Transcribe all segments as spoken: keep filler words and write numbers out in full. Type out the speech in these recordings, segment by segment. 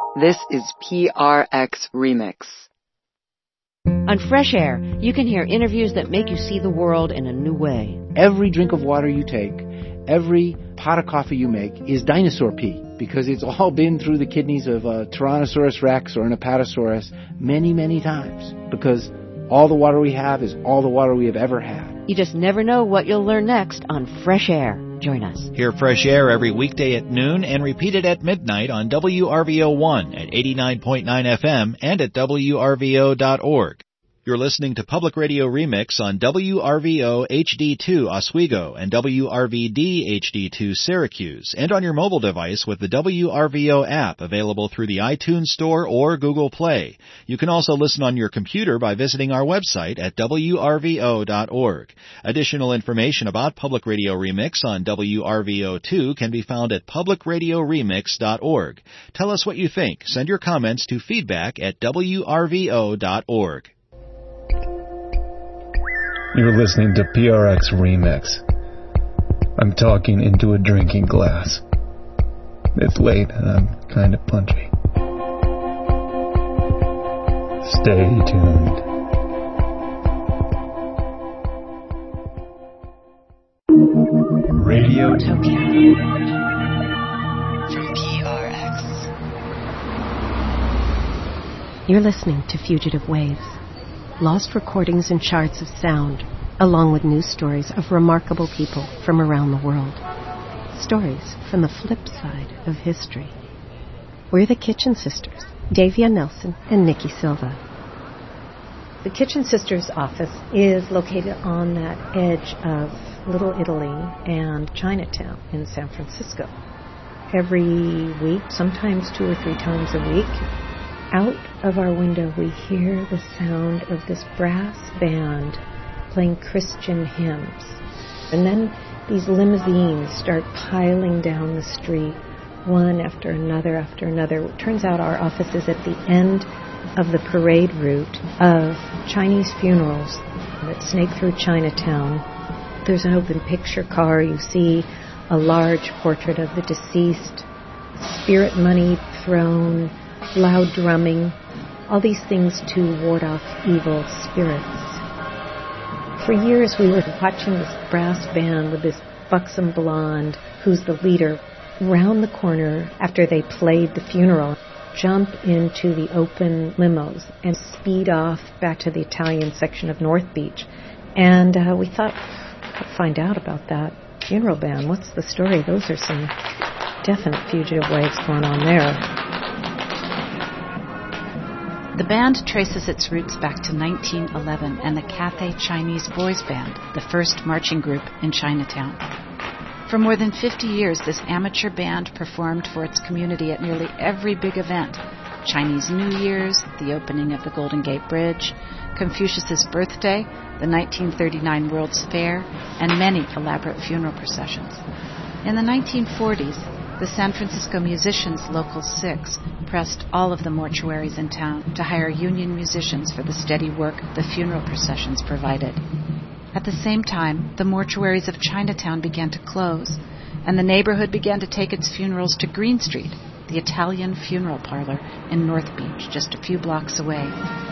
This is P R X Remix. On Fresh Air, you can hear interviews that make you see the world in a new way. Every drink of water you take, every pot of coffee you make is dinosaur pee, because it's all been through the kidneys of a Tyrannosaurus rex or an Apatosaurus many, many times, because all the water we have is all the water we have ever had. You just never know what you'll learn next on Fresh Air. Join us. Hear Fresh Air every weekday at noon and repeat it at midnight on W R V O one at eighty-nine point nine F M and at W R V O dot org. You're listening to Public Radio Remix on W R V O H D two Oswego and W R V D H D two Syracuse, and on your mobile device with the W R V O app available through the iTunes Store or Google Play. You can also listen on your computer by visiting our website at W R V O dot org. Additional information about Public Radio Remix on W R V O two can be found at public radio remix dot org. Tell us what you think. Send your comments to feedback at W R V O dot org. You're listening to P R X Remix. I'm talking into a drinking glass. It's late and I'm kind of punchy. Stay tuned. Radio Tokyo. From P R X. You're listening to Fugitive Waves. Lost recordings and charts of sound, along with news stories of remarkable people from around the world. Stories from the flip side of history. We're the Kitchen Sisters, Davia Nelson and Nikki Silva. The Kitchen Sisters office is located on that edge of Little Italy and Chinatown in San Francisco. Every week, sometimes two or three times a week, out of our window, we hear the sound of this brass band playing Christian hymns. And then these limousines start piling down the street, one after another after another. It turns out our office is at the end of the parade route of Chinese funerals that snake through Chinatown. There's an open picture car. You see a large portrait of the deceased, spirit money thrown, loud drumming, all these things to ward off evil spirits. For years we were watching this brass band with this buxom blonde, who's the leader, round the corner after they played the funeral, jump into the open limos and speed off back to the Italian section of North Beach. And uh, we thought, we'll find out about that funeral band. What's the story? Those are some definite fugitive waves going on there. The band traces its roots back to nineteen eleven and the Cathay Chinese Boys Band, the first marching group in Chinatown. For more than fifty years, this amateur band performed for its community at nearly every big event: Chinese New Year's, the opening of the Golden Gate Bridge, Confucius's birthday, the nineteen thirty-nine World's Fair, and many elaborate funeral processions. In the nineteen forties, the San Francisco Musicians Local six pressed all of the mortuaries in town to hire union musicians for the steady work the funeral processions provided. At the same time, the mortuaries of Chinatown began to close, and the neighborhood began to take its funerals to Green Street, the Italian funeral parlor in North Beach, just a few blocks away.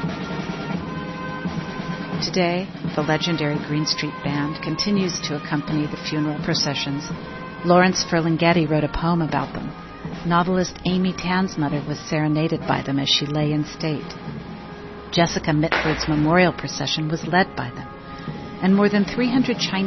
Today, the legendary Green Street Band continues to accompany the funeral processions. Lawrence Ferlinghetti wrote a poem about them. Novelist Amy Tan's mother was serenaded by them as she lay in state. Jessica Mitford's memorial procession was led by them. And more than three hundred Chinese